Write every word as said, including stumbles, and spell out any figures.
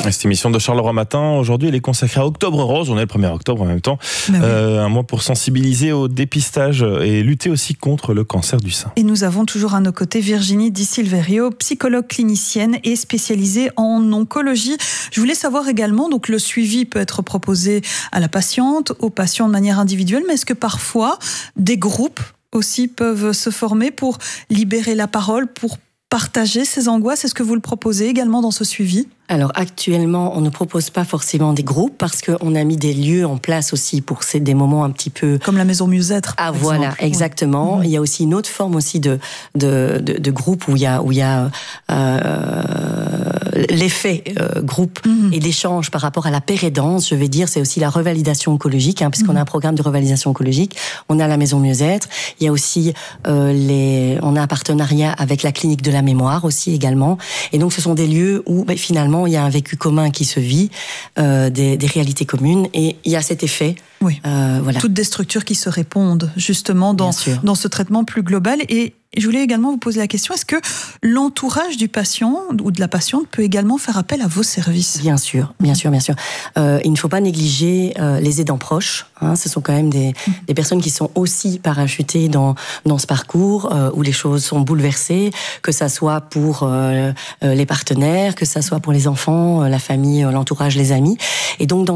Cette émission de Charleroi Matin, aujourd'hui, elle est consacrée à Octobre Rose. On est le premier octobre en même temps. Ben oui. euh, un mois pour sensibiliser au dépistage et lutter aussi contre le cancer du sein. Et nous avons toujours à nos côtés Virginie Di Silverio, psychologue clinicienne et spécialisée en oncologie. Je voulais savoir également, donc le suivi peut être proposé à la patiente, aux patients de manière individuelle, mais est-ce que parfois des groupes aussi peuvent se former pour libérer la parole, pour partager ces angoisses? Est-ce que vous le proposez également dans ce suivi? Alors actuellement, on ne propose pas forcément des groupes parce qu'on a mis des lieux en place aussi pour ces des moments un petit peu comme la maison mieux-être. Ah voilà, exemple. exactement. Mmh. Il y a aussi une autre forme aussi de de de, de groupe où il y a où il y a euh, l'effet euh, groupe mmh. et l'échange par rapport à la pérédance. Je vais dire, c'est aussi la revalidation oncologique, hein, puisqu'on mmh. a un programme de revalidation oncologique. On a la maison mieux-être. Il y a aussi euh, les, on a un partenariat avec la clinique de la mémoire aussi également. Et donc ce sont des lieux où ben, finalement il y a un vécu commun qui se vit, euh, des, des réalités communes, et il y a cet effet. Oui. Euh, voilà. Toutes des structures qui se répondent justement dans, dans ce traitement plus global. Et je voulais également vous poser la question, est-ce que l'entourage du patient ou de la patiente peut également faire appel à vos services? Bien sûr, bien sûr, bien sûr. Euh, il ne faut pas négliger euh, les aidants proches. Hein, ce sont quand même des, mmh. des personnes qui sont aussi parachutées dans, dans ce parcours euh, où les choses sont bouleversées, que ça soit pour euh, euh, les partenaires, que ça soit pour les enfants, euh, la famille, euh, l'entourage, les amis. Et donc, dans